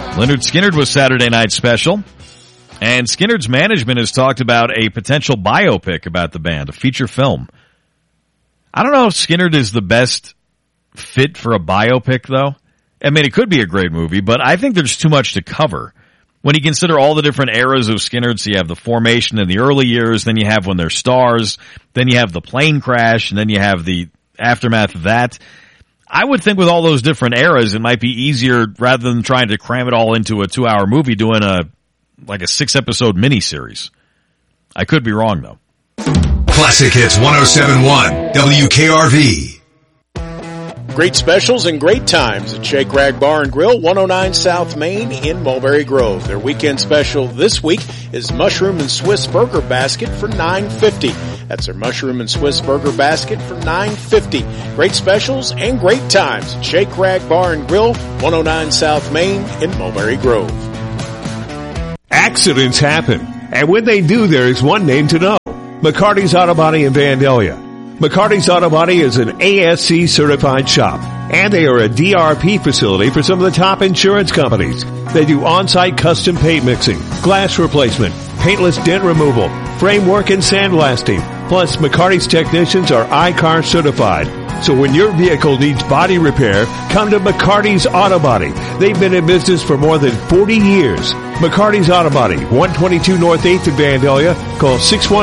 Lynyrd Skynyrd was Saturday Night Special, and Skynyrd's management has talked about a potential biopic about the band, a feature film. I don't know if Skynyrd is the best fit for a biopic, though. I mean, it could be a great movie, but I think there's too much to cover. When you consider all the different eras of Skynyrd, so you have the formation in the early years, then you have when they're stars, then you have the plane crash, and then you have the aftermath of that. I would think with all those different eras, it might be easier, rather than trying to cram it all into a 2-hour movie, doing a 6-episode miniseries. I could be wrong, though. Classic Hits 107.1 WKRV. Great specials and great times at Shake Rag Bar and Grill, 109 South Main in Mulberry Grove. Their weekend special this week is Mushroom and Swiss Burger Basket for $9.50. That's their Mushroom and Swiss Burger Basket for $9.50. Great specials and great times at Shake Rag Bar and Grill, 109 South Main in Mulberry Grove. Accidents happen, and when they do, there is one name to know. McCarty's Auto Body in Vandalia. McCarty's Auto Body is an ASC certified shop, and they are a DRP facility for some of the top insurance companies. They do on-site custom paint mixing, glass replacement, paintless dent removal, framework and sandblasting. Plus, McCarty's technicians are I-CAR certified. So when your vehicle needs body repair, come to McCarty's Auto Body. They've been in business for more than 40 years. McCarty's Auto Body, 122 North 8th in Vandalia. Call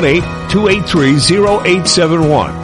618-283-0871.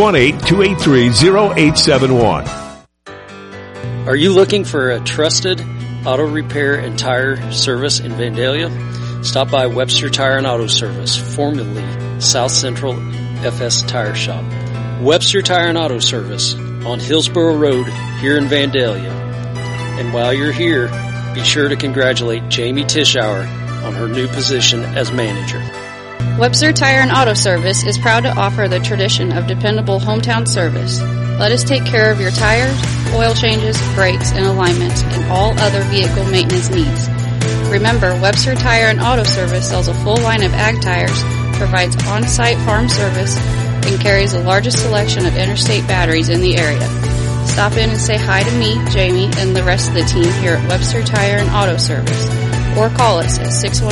618-283-0871. Are you looking for a trusted auto repair and tire service in Vandalia? Stop by Webster Tire and Auto Service, formerly South Central FS Tire Shop. Webster Tire and Auto Service on Hillsborough Road here in Vandalia. And while you're here, be sure to congratulate Jamie Tischauer on her new position as manager. Webster Tire and Auto Service is proud to offer the tradition of dependable hometown service. Let us take care of your tires, oil changes, brakes, and alignments, and all other vehicle maintenance needs. Remember, Webster Tire and Auto Service sells a full line of ag tires, provides on-site farm service, and carries the largest selection of interstate batteries in the area. Stop in and say hi to me, Jamie, and the rest of the team here at Webster Tire and Auto Service, or call us at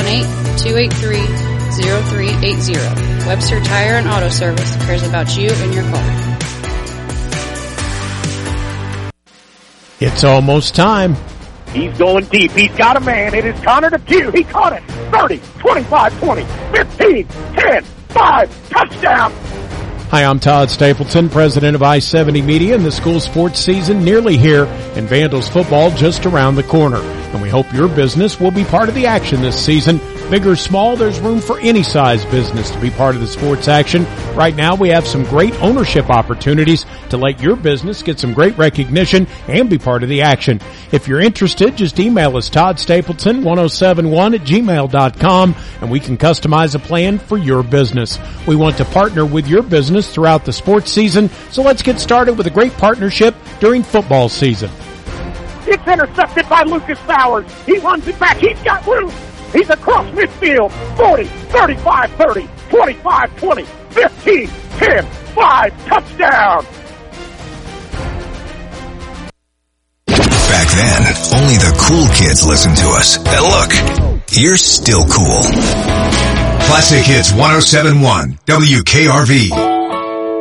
618-283-0380. Webster Tire and Auto Service cares about you and your car. It's almost time. He's going deep. He's got a man. It is Connor DePew. He caught it. 30, 25, 20, 15, 10, 5, touchdown. Hi, I'm Todd Stapleton, president of I-70 Media, and the school sports season nearly here, and Vandals football just around the corner. And we hope your business will be part of the action this season. Big or small, there's room for any size business to be part of the sports action. Right now, we have some great ownership opportunities to let your business get some great recognition and be part of the action. If you're interested, just email us toddstapleton1071@gmail.com, and we can customize a plan for your business. We want to partner with your business throughout the sports season, so let's get started with a great partnership during football season. It's intercepted by Lucas Bowers. He runs it back. He's got room. He's across midfield. 40, 35, 30, 25, 20, 15, 10, 5, touchdown. Back then, only the cool kids listened to us. And look, you're still cool. Classic Hits 107.1 WKRV.